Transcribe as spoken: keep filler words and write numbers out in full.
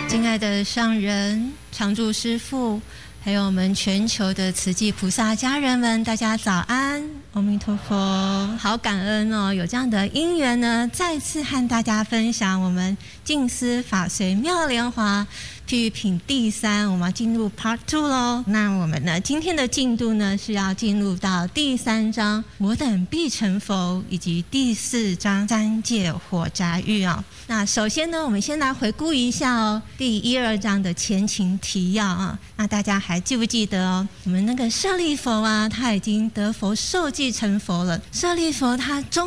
敬爱的上人、常住师父，还有我们全球的慈济菩萨家人们，大家早安，阿弥陀佛。好感恩哦，有这样的因缘呢，再次和大家分享我们静思法随妙莲华譬喻品第三，我们要进入 Part Two 咯。那我们呢，今天的进度呢是要进入到第三章我等必成佛，以及第四章三界火宅狱哦。那首先呢，我们先来回顾一下哦，第一二章的前情提要啊。那大家还记不记得哦？我们那个舍利佛啊，他已经得佛受记成佛了。舍利佛他终